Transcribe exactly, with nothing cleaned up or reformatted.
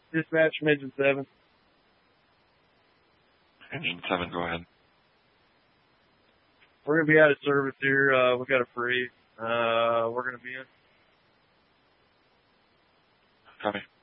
Dispatch from Engine seven. Engine seven, go ahead. We're going to be out of service here. Uh, we got a freeze. Uh, we're going to be in. Copy.